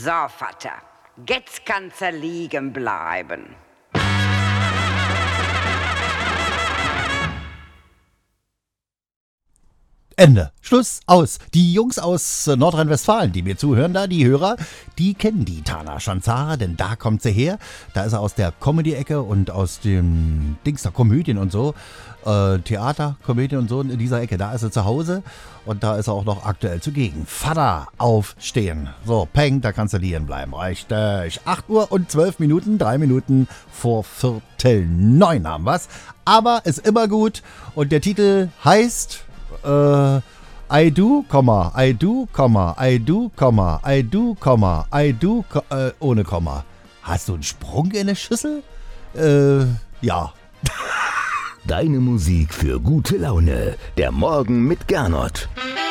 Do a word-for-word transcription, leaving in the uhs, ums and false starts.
So, Vater, jetzt kannst du liegen bleiben. Ende. Schluss. Aus. Die Jungs aus äh, Nordrhein-Westfalen, die mir zuhören, da, die Hörer, die kennen die Tana Schanzara, denn da kommt sie her. Da ist er aus der Comedy-Ecke und aus dem Dings da, Komödien und so. Äh, Theater, Komödien und so in dieser Ecke. Da ist er zu Hause und da ist er auch noch aktuell zugegen. Vater, aufstehen. So, Peng, da kannst du liegen bleiben. Richtig. acht Uhr und zwölf Minuten, drei Minuten vor Viertel neun haben wir's. Aber ist immer gut und der Titel heißt... Äh, I do, Komma, I do, Komma, I do, Komma, I do, Komma, I do, Ko- äh, ohne Komma. Hast du einen Sprung in der Schüssel? Äh, ja. Deine Musik für gute Laune. Der Morgen mit Gernot.